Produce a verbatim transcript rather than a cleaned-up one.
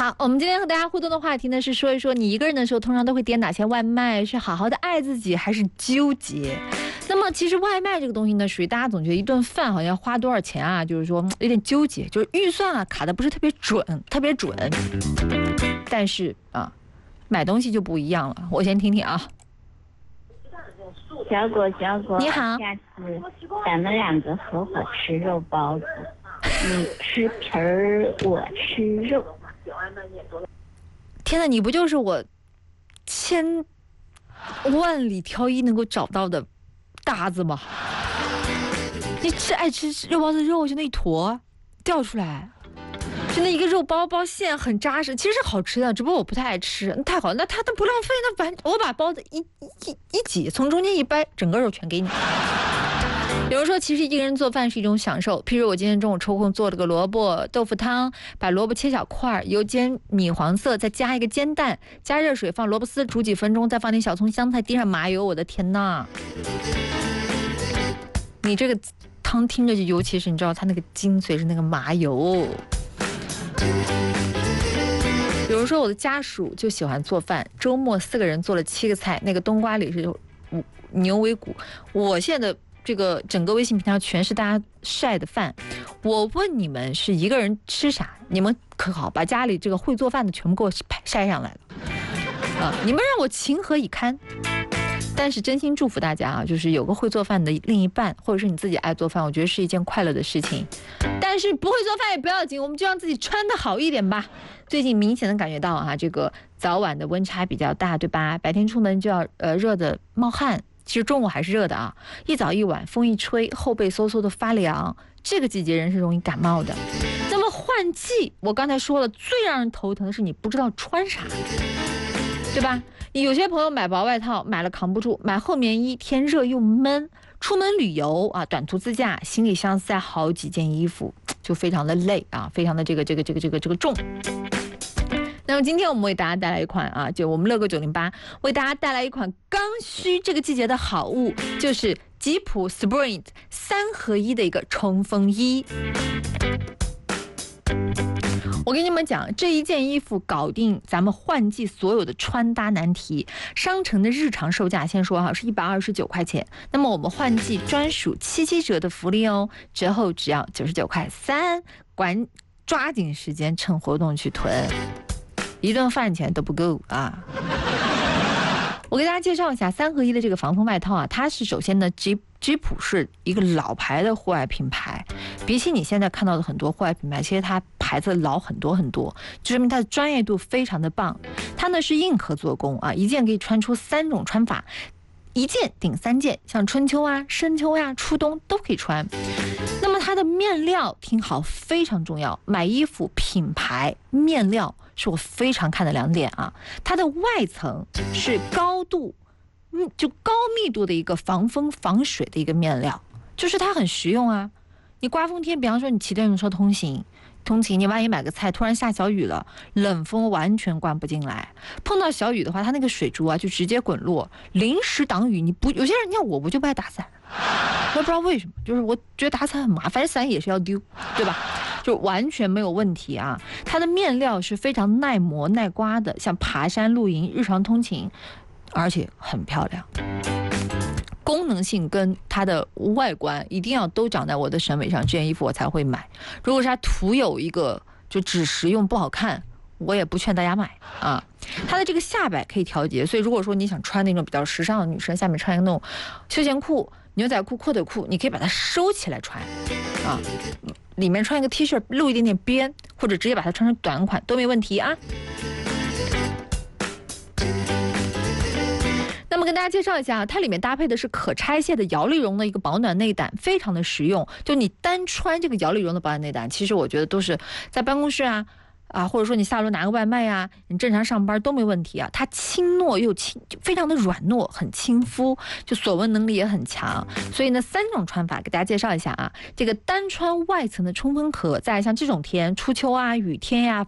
好，我们今天和大家互动的话题呢是说一说你一个人的时候通常都会点哪些外卖，是好好的爱自己还是纠结。那么其实外卖这个东西呢，属于大家总觉得一顿饭好像花多少钱啊，就是说有点纠结，就是预算啊卡的不是特别准，特别准。但是啊，买东西就不一样了。我先听听啊。 小果，小果， 你好， 下次咱们两个合伙吃肉包子，你吃皮儿，我吃肉。 天哪，你不就是我千万里挑一能够找到的大字吗？你吃爱吃肉包子，肉就那一坨掉出来，就那一个肉包包馅很扎实，其实是好吃的，只不过我不太爱吃。那太好了，那它那不浪费，那完我把包子一一一挤，从中间一掰，整个肉全给你。有人说，其实一个人做饭是一种享受。譬如我今天中午抽空做了个萝卜豆腐汤，把萝卜切小块，油煎米黄色，再加一个煎蛋，加热水放萝卜丝煮几分钟，再放点小葱香菜，滴上麻油。我的天哪！你这个汤听着就，尤其是你知道它那个精髓是那个麻油。有人说我的家属就喜欢做饭，周末四个人做了七个菜，那个冬瓜里是牛尾骨。我现在的这个整个微信平台全是大家晒的饭，我问你们是一个人吃啥？你们可好把家里这个会做饭的全部给我晒上来了啊！你们让我情何以堪？但是真心祝福大家啊，就是有个会做饭的另一半，或者是你自己爱做饭，我觉得是一件快乐的事情。但是不会做饭也不要紧，我们就让自己穿得好一点吧。最近明显的感觉到啊，这个早晚的温差比较大，对吧？白天出门就要呃热的冒汗。其实中午还是热的啊，一早一晚风一吹，后背嗖嗖的发凉。这个季节人是容易感冒的。那么换季，我刚才说了，最让人头疼的是你不知道穿啥，对吧？有些朋友买薄外套买了扛不住，买厚棉衣，天热又闷，出门旅游啊，短途自驾，行李箱塞好几件衣服，就非常的累啊，非常的这个这个这个这个这个重。那么今天我们为大家带来一款啊，就我们乐购九零八为大家带来一款刚需这个季节的好物，就是吉普 Spring 三合一的一个冲锋衣。我跟你们讲，这一件衣服搞定咱们换季所有的穿搭难题。商城的日常售价先说哈，是一百二十九块钱。那么我们换季专属七七折的福利哦，折后只要九十九块三，管抓紧时间趁活动去囤。一顿饭钱都不够啊！我给大家介绍一下三合一的这个防风外套啊，它是首先呢，吉吉普是一个老牌的户外品牌，比起你现在看到的很多户外品牌，其实它牌子老很多很多，就说明它的专业度非常的棒。它呢是硬壳做工啊，一件可以穿出三种穿法，一件顶三件，像春秋啊、深秋呀、初冬都可以穿。那么它的面料听好非常重要，买衣服品牌面料是我非常看的两点啊。它的外层是高度嗯就高密度的一个防风防水的一个面料，就是它很实用啊。你刮风天，比方说你骑电动车通行通勤，你万一买个菜突然下小雨了，冷风完全灌不进来，碰到小雨的话，它那个水珠啊就直接滚落，临时挡雨。你不有些人像我我就不爱打伞，我也不知道为什么，就是我觉得打伞很麻烦，反正伞也是要丢，对吧？就完全没有问题啊。它的面料是非常耐磨耐刮的，像爬山露营日常通勤，而且很漂亮。功能性跟它的外观一定要都长在我的审美上，这件衣服我才会买。如果是它徒有一个就只实用不好看，我也不劝大家买啊。它的这个下摆可以调节，所以如果说你想穿那种比较时尚的女生，下面穿一个那种休闲裤、牛仔裤、阔腿裤，你可以把它收起来穿啊，里面穿一个 T 恤露一点点边，或者直接把它穿成短款都没问题啊。那么跟大家介绍一下，它里面搭配的是可拆卸的摇粒绒的一个保暖内胆，非常的实用。就你单穿这个摇粒绒的保暖内胆，其实我觉得都是在办公室啊啊，或者说你下楼拿个外卖呀、啊，你正常上班都没问题啊。它轻糯又轻，就非常的软糯，很亲肤，就锁纹能力也很强。所以呢，三种穿法给大家介绍一下啊。这个单穿外层的冲锋壳，再像这种天，初秋啊、雨天呀、